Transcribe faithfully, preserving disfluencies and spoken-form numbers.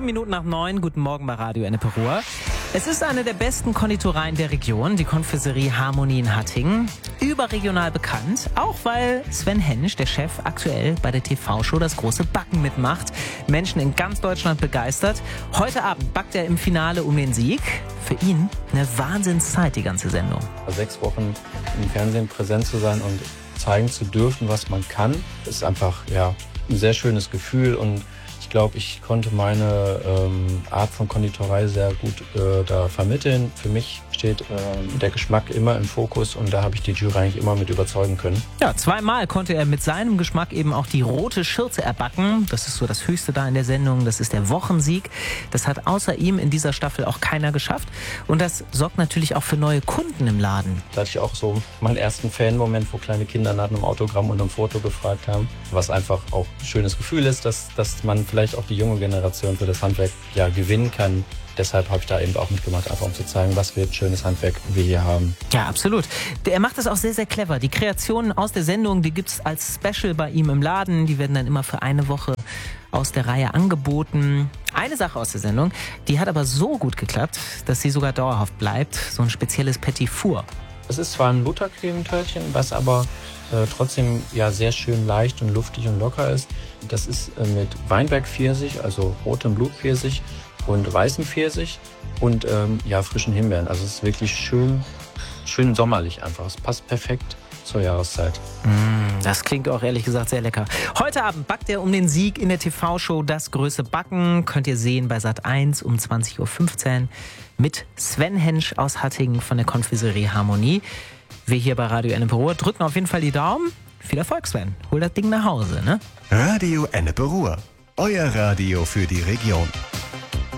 Sieben Minuten nach neun. Guten Morgen bei Radio Ennepe Ruhr. Es ist eine der besten Konditoreien der Region, die Konfiserie Harmonie in Hattingen. Überregional bekannt, auch weil Sven Hensch, der Chef, aktuell bei der T V-Show Das große Backen mitmacht. Menschen in ganz Deutschland begeistert. Heute Abend backt er im Finale um den Sieg. Für ihn eine Wahnsinnszeit, die ganze Sendung. Sechs Wochen im Fernsehen präsent zu sein und zeigen zu dürfen, was man kann, ist einfach ja, ein sehr schönes Gefühl. Und ich glaube, ich konnte meine ähm, Art von Konditorei sehr gut äh, da vermitteln. Für mich steht äh, der Geschmack immer im Fokus und da habe ich die Jury eigentlich immer mit überzeugen können. Ja, zweimal konnte er mit seinem Geschmack eben auch die rote Schürze erbacken. Das ist so das Höchste da in der Sendung. Das ist der Wochensieg. Das hat außer ihm in dieser Staffel auch keiner geschafft. Und das sorgt natürlich auch für neue Kunden im Laden. Da hatte ich auch so meinen ersten Fan-Moment, wo kleine Kinder nach einem Autogramm und einem Foto gefragt haben. Was einfach auch ein schönes Gefühl ist, dass, dass man vielleicht auch die junge Generation für das Handwerk ja, gewinnen kann. Deshalb habe ich da eben auch mitgemacht, einfach um zu zeigen, was für ein schönes Handwerk wir hier haben. Ja, absolut. Er macht das auch sehr, sehr clever. Die Kreationen aus der Sendung, die gibt es als Special bei ihm im Laden. Die werden dann immer für eine Woche aus der Reihe angeboten. Eine Sache aus der Sendung, die hat aber so gut geklappt, dass sie sogar dauerhaft bleibt. So ein spezielles Petit Four. Es ist zwar ein Buttercremetörtchen, was aber äh, trotzdem ja sehr schön leicht und luftig und locker ist. Das ist äh, mit Weinbergpfirsich, also rotem Blutpfirsich und weißem Pfirsich und ähm, ja, frischen Himbeeren. Also es ist wirklich schön, schön sommerlich einfach. Es passt perfekt zur Jahreszeit. Mm, das klingt auch ehrlich gesagt sehr lecker. Heute Abend backt er um den Sieg in der T V-Show Das große Backen. Könnt ihr sehen bei Sat eins um zwanzig Uhr fünfzehn mit Sven Hensch aus Hattingen von der Konfiserie Harmonie. Wir hier bei Radio Ennepe Ruhr drücken auf jeden Fall die Daumen. Viel Erfolg, Sven. Hol das Ding nach Hause, ne? Radio Ennepe Ruhr. Euer Radio für die Region.